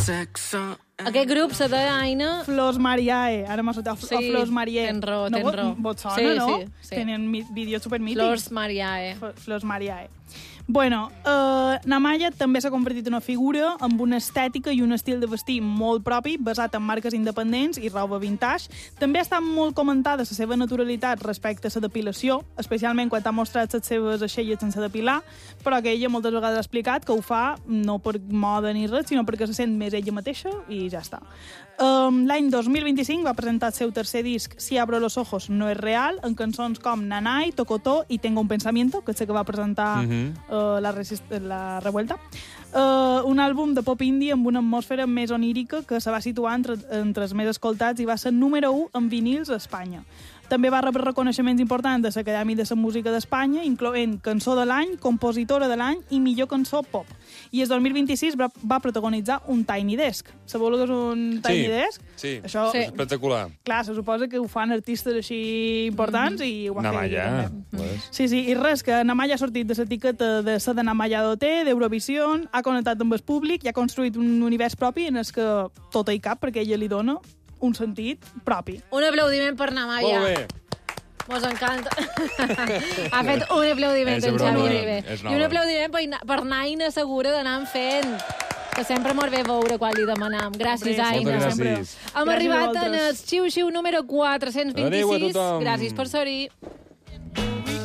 Aquest grup se deia Aina... Flors Mariae. Ara m'ha sortit Flors Mariae. Tens raó. Vos sona, no? Sí. Tenen vídeos supermítics. Flors Mariae. Flors Mariae. Bueno, Namaya també s'ha convertit en una figura amb una estètica i un estil de vestir molt propi, basat en marques independents i roba vintage. També ha estat molt comentada la seva naturalitat respecte a la depilació, especialment quan ha mostrat les seves aixelles sense depilar, però que ella moltes vegades ha explicat que ho fa no per moda ni res, sinó perquè se sent més ella mateixa i ja està. L'any 2025 va presentar el seu tercer disc Si abro los ojos no es real, amb cançons com Nanay, Tocotó i Tengo un pensamiento, que és el que va presentar la Revuelta. Un àlbum de pop indie amb una atmosfera més onírica que se va situar entre els més escoltats i va ser número 1 en vinils a Espanya. També va rebre reconeixements importants de l'Acadèmia de la Música d'Espanya, incloent Cançó de l'any, Compositora de l'any i Millor Cançó Pop. I el 2026 va protagonitzar un Tiny Desk. Sabeu què és un Tiny Desk? Sí, això, és espectacular. Clar, se suposa que ho fan artistes així importants i ho va fer. Namaya. Sí, i res, que Namaya ha sortit de l'etiqueta de la de Namaya d'OT, d'Eurovision, ha connectat amb el públic i ha construït un univers propi en el que tot hi cap, perquè ella li dona un sentit propi. Un aplaudiment per Namaya. Molt bé. Mos encanta. Ha fet un aplaudiment en Xavi Ribé. I un aplaudiment per Naina Segura d'anar fent, que sempre mos ve veure quan li demanam. Gràcies, Aina. Moltes gràcies. Hem arribat en el xiu-xiu número 426. Adéu a tothom. Gràcies per ser-hi.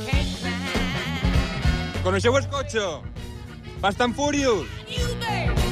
Coneixeu el cotxe? Fast and Furious.